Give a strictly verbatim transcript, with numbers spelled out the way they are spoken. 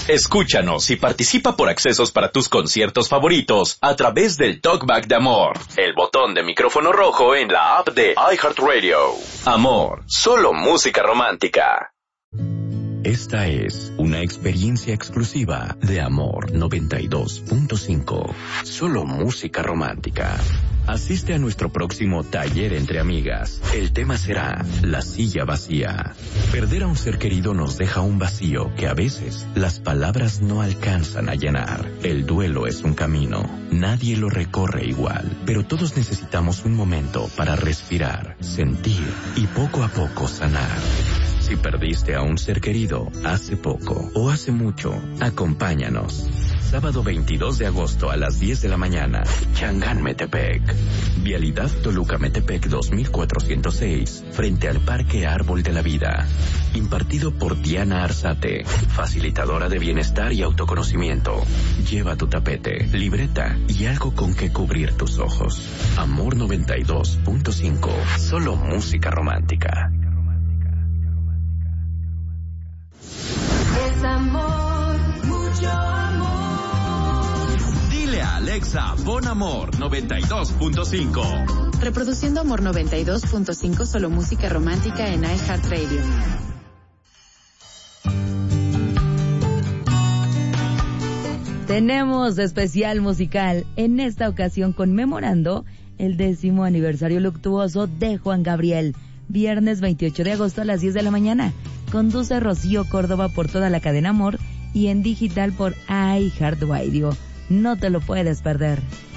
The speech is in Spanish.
Escúchanos y participa por accesos para tus conciertos favoritos a través del Talkback de Amor, el botón de micrófono rojo en la app de iHeartRadio. Amor, solo música romántica. Esta es una experiencia exclusiva de Amor noventa y dos punto cinco. Solo música romántica. Asiste a nuestro próximo taller entre amigas. El tema será la silla vacía. Perder a un ser querido nos deja un vacío que a veces las palabras no alcanzan a llenar. El duelo es un camino. Nadie lo recorre igual, pero todos necesitamos un momento para respirar, sentir y poco a poco sanar. Si perdiste a un ser querido hace poco o hace mucho, acompáñanos. Sábado veintidós de agosto a las diez de la mañana, Changán, Metepec. Vialidad Toluca-Metepec dos mil cuatrocientos seis, frente al Parque Árbol de la Vida. Impartido por Diana Arzate, facilitadora de bienestar y autoconocimiento. Lleva tu tapete, libreta y algo con que cubrir tus ojos. Amor noventa y dos punto cinco, solo música romántica. Es amor, mucho amor. Dile a Alexa, pon Amor noventa y dos punto cinco. Reproduciendo Amor noventa y dos punto cinco, solo música romántica en iHeartRadio. Tenemos especial musical, en esta ocasión conmemorando el décimo aniversario luctuoso de Juan Gabriel. Viernes veintiocho de agosto a las diez de la mañana. Conduce Rocío Córdoba por toda la cadena Amor y en digital por iHeartRadio. No te lo puedes perder.